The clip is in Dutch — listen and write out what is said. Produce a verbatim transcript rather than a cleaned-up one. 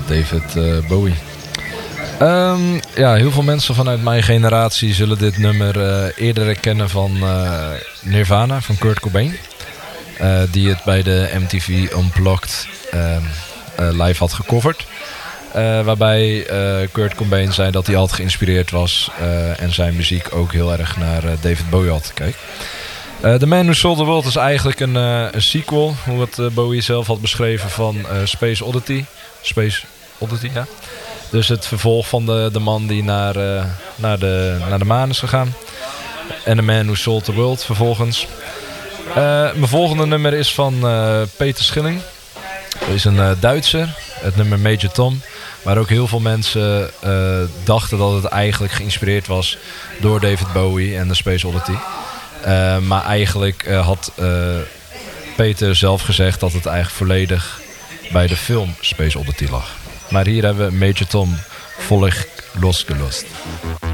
David uh, Bowie. Um, ja, heel veel mensen vanuit mijn generatie zullen dit nummer uh, eerder herkennen van uh, Nirvana, van Kurt Cobain. Uh, die het bij de M T V Unplugged uh, uh, live had gecoverd. Uh, waarbij uh, Kurt Cobain zei dat hij altijd geïnspireerd was uh, en zijn muziek ook heel erg naar uh, David Bowie had gekeken. Uh, The Man Who Sold the World is eigenlijk een, uh, een sequel, hoe het uh, Bowie zelf had beschreven, van uh, Space Oddity. Space Oddity, ja. Dus het vervolg van de, de man die naar, uh, naar, de, naar de maan is gegaan. En The Man Who Sold the World vervolgens. Uh, mijn volgende nummer is van uh, Peter Schilling. Dat is een uh, Duitser, het nummer Major Tom. Waar ook heel veel mensen uh, dachten dat het eigenlijk geïnspireerd was door David Bowie en de Space Oddity. Uh, maar eigenlijk uh, had uh, Peter zelf gezegd dat het eigenlijk volledig bij de film Space Oddity lag. Maar hier hebben we Major Tom volledig losgelost.